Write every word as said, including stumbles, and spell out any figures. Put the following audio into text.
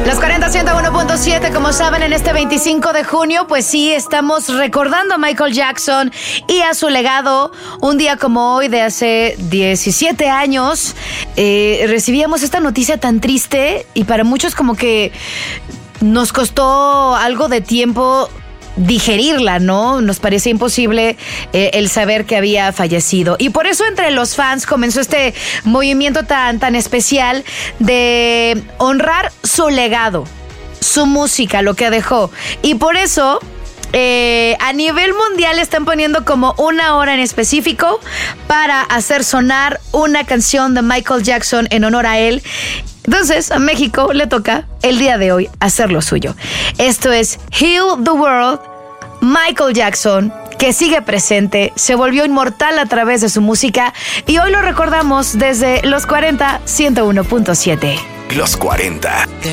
Los cuarenta, ciento uno punto siete, como saben, en este veinticinco de junio, pues sí, estamos recordando a Michael Jackson y a su legado. Un día como hoy, de hace diecisiete años, eh, recibíamos esta noticia tan triste y para muchos como que nos costó algo de tiempo digerirla, ¿no? Nos parecía imposible eh, el saber que había fallecido. Y por eso entre los fans comenzó este movimiento tan, tan especial de honrar su legado, su música, lo que dejó. Y por eso eh, a nivel mundial están poniendo como una hora en específico para hacer sonar una canción de Michael Jackson en honor a él. Entonces, a México le toca el día de hoy hacer lo suyo. Esto es Heal the World, Michael Jackson, que sigue presente, se volvió inmortal a través de su música y hoy lo recordamos desde los cuarenta, ciento uno punto siete. Los cuarenta.